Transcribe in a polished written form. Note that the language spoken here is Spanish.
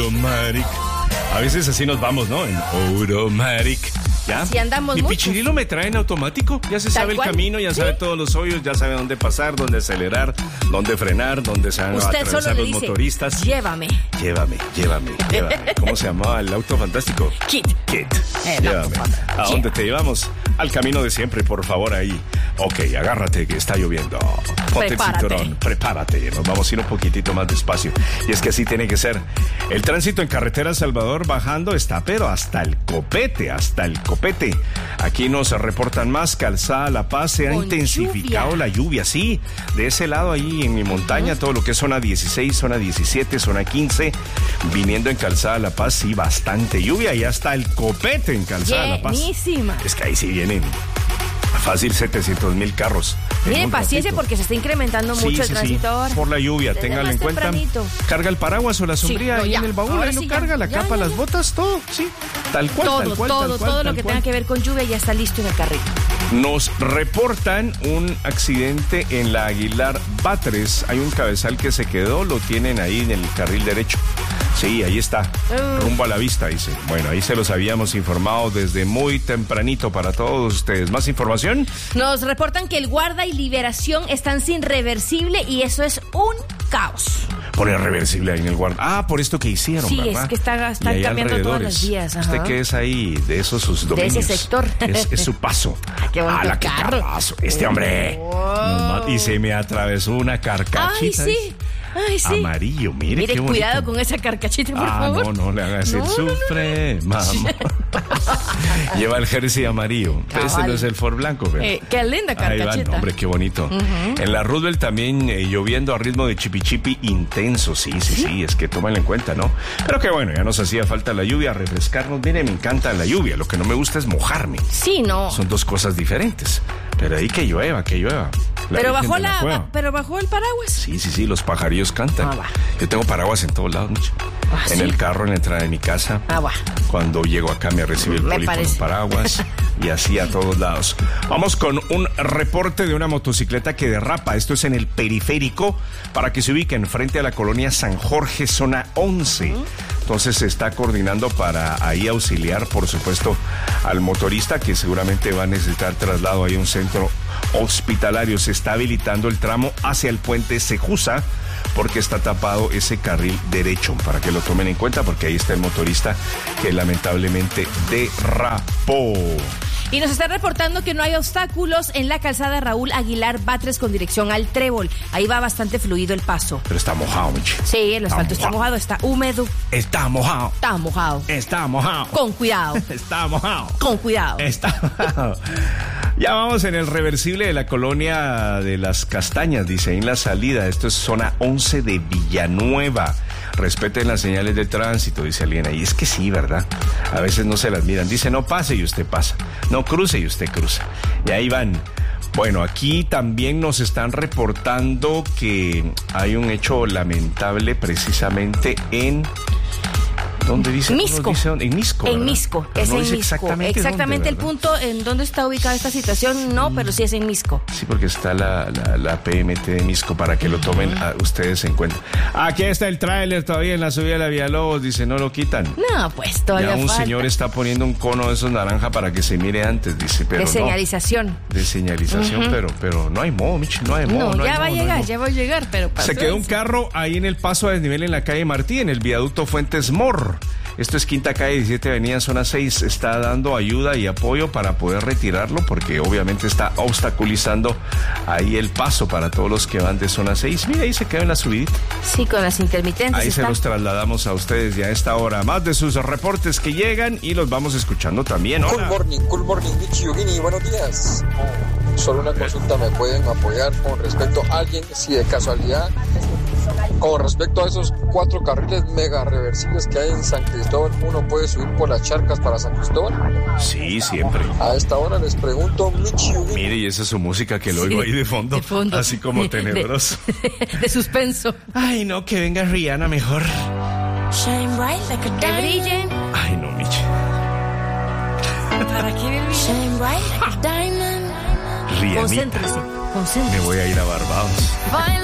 Automatic. A veces así nos vamos, ¿no? En Automatic. ¿Ya? Así andamos Mi mucho. pichirilo me trae en automático. Ya se sabe el camino, ya sabe todos los hoyos, ya sabe dónde pasar, dónde acelerar, dónde frenar, dónde se van a atravesar los motoristas. Llévame. ¿Cómo se llamaba el auto fantástico? Kit. Llévame. ¿A dónde te llevamos? Al camino de siempre, por favor, ahí. Ok, agárrate que está lloviendo. Ponte el cinturón, prepárate. Nos vamos a ir un poquitito más despacio. Y es que así tiene que ser. El tránsito en carretera Salvador bajando está, pero hasta el copete. Aquí nos reportan más. Calzada La Paz, se ha intensificado la lluvia, sí. De ese lado ahí en mi montaña, todo lo que es zona 16, zona 17, zona 15, viniendo en Calzada La Paz, sí, bastante lluvia y hasta el copete en Calzada La Paz. Buenísima. Es que ahí sí vienen fácil 700,000 carros. Miren, paciencia porque se está incrementando mucho el tránsito ahora. Por la lluvia, ténganlo en cuenta. Tempranito. Carga el paraguas o la sombría ahí en el baúl, ahora ahí lo carga, la capa, las botas, todo, sí. Tal cual. Todo lo que tenga que ver con lluvia ya está listo en el carrito. Nos reportan un accidente en la Aguilar Batres. Hay un cabezal que se quedó, lo tienen ahí en el carril derecho. Sí, ahí está, rumbo a la vista, dice. Bueno, ahí se los habíamos informado desde muy tempranito para todos ustedes. ¿Más información? Nos reportan que el Guarda y Liberación están sin reversible y eso es un caos. Pone reversible ahí en el Guarda. Ah, por esto que hicieron, sí, ¿verdad? Es que están cambiando todas las vías. Ajá. ¿Usted qué es ahí de esos sus dominios? De ese sector. Es su paso. Qué bonito carro. Este hombre. Y se me atravesó una carcachita. Ay, sí. Amarillo, mire qué bonito. Cuidado con esa carcachita, por favor. No le haga decir, sufre, mamá. Lleva el jersey amarillo. Ese no es el Ford blanco, pero. Qué linda carcachita. Ahí va, hombre, qué bonito. En la Roosevelt también lloviendo a ritmo de chipi intenso. Sí, es que tómenlo en cuenta, ¿no? Pero que bueno, ya nos hacía falta la lluvia, refrescarnos. Mire, me encanta la lluvia. Lo que no me gusta es mojarme. Sí, no. Son dos cosas diferentes. Pero ahí que llueva. Pero bajó el paraguas. Sí, los pajarillos cantan. Yo tengo paraguas en todos lados, mucho. En el carro, en la entrada de mi casa. Cuando llego acá me recibe el poli con los paraguas. Y así a todos lados. Vamos con un reporte de una motocicleta que derrapa. Esto es en el periférico, para que se ubiquen frente a la colonia San Jorge, zona 11. Entonces se está coordinando para ahí auxiliar, por supuesto, al motorista que seguramente va a necesitar traslado ahí a un centro hospitalario. Se está habilitando el tramo hacia el puente Sejusa porque está tapado ese carril derecho, para que lo tomen en cuenta, porque ahí está el motorista que lamentablemente derrapó. Y nos están reportando que no hay obstáculos en la calzada Raúl Aguilar Batres con dirección al Trébol. Ahí va bastante fluido el paso. Pero está mojado, Michi. Sí, el asfalto está mojado, está húmedo. Está mojado. Con cuidado. Está mojado. Con cuidado. Está mojado. Ya vamos en el reversible de la colonia de Las Castañas, dice, en la salida. Esto es zona 11 de Villanueva. Respeten las señales de tránsito, dice alguien ahí. Es que sí, ¿verdad? A veces no se las miran. Dice, no pase y usted pasa. No cruce y usted cruza. Y ahí van. Bueno, aquí también nos están reportando que hay un hecho lamentable precisamente en... ¿Dónde dice? Misco. En Misco. En Misco. Es no en dice Misco. Exactamente el punto en donde está ubicada esta situación, no, pero sí es en Misco. Sí, porque está la PMT de Misco, para que lo tomen a ustedes en cuenta. Aquí está el tráiler todavía en la subida de la Villalobos, dice, no lo quitan. No, pues todavía ya un falta. Señor está poniendo un cono de esos naranja para que se mire antes, dice, pero de señalización. No, de señalización, pero no hay modo, Michi, no hay modo. No, ya va a llegar, pero... Se quedó un carro ahí en el paso a desnivel en la calle Martí, en el viaducto Fuentes Mor. Esto es Quinta Calle, 17 Avenida, zona 6. Está dando ayuda y apoyo para poder retirarlo, porque obviamente está obstaculizando ahí el paso para todos los que van de zona 6. Mira, ahí se queda en la subidita. Sí, con las intermitentes. Ahí se los trasladamos a ustedes ya a esta hora. Más de sus reportes que llegan y los vamos escuchando también. Hola. Good morning, Michi Yogini, buenos días. Solo una consulta, ¿me pueden apoyar con respecto a alguien, si de casualidad, con respecto a esos 4 carriles mega reversibles que hay en San Cristóbal, uno puede subir por las charcas para San Cristóbal? Sí, siempre. A esta hora les pregunto, Michi Yogini. Mire, y esa es su música que lo oigo ahí de fondo. Así como tenebroso. De suspenso. Ay, no, que venga Rihanna mejor. Shine bright like a diamond. Brillen. Ay, no, Michi. ¿Para qué brillen? Shine bright like a diamond. Rihanna. Concéntrese. Me voy a ir a Barbados.